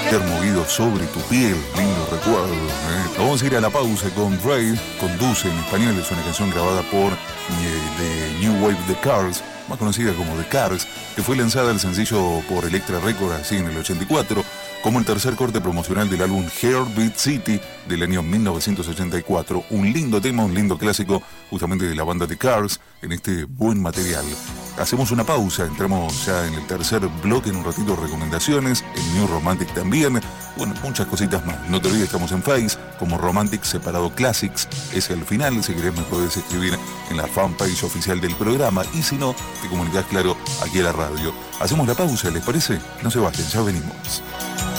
ser movido sobre tu piel, lindo recuerdo. Vamos a ir a la pausa con Ray, Conduce en español, es una canción grabada por The New Wave The Cars, más conocida como The Cars, que fue lanzada el sencillo por Elektra Records así en el 84, como el tercer corte promocional del álbum Heartbeat City del año 1984. Un lindo tema, un lindo clásico justamente de la banda The Cars en este buen material. Hacemos una pausa, entramos ya en el tercer bloque, en un ratito recomendaciones, en New Romantic también, bueno, muchas cositas más. No te olvides, estamos en Face, como Romantic separado Classics, es el final. Si querés me podés escribir en la fanpage oficial del programa, y si no, te comunicás, claro, aquí a la radio. Hacemos la pausa, ¿les parece? No se vayan, ya venimos.